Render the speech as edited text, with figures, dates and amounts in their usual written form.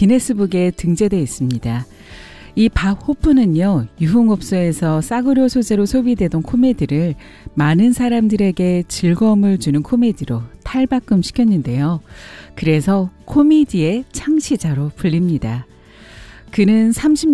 기네스북에 등재되어 있습니다. 이 박 호프는요, 유흥업소에서 싸구려 소재로 소비되던 코미디를 많은 사람들에게 즐거움을 주는 코미디로 탈바꿈시켰는데요. 그래서 코미디의 창시자로 불립니다. 그는 30년